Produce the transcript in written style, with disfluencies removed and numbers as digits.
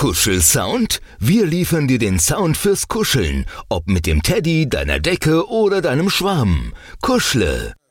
Kuschelsound? Wir liefern dir den Sound fürs Kuscheln, ob mit dem Teddy, deiner Decke oder deinem Schwarm. Kuschle.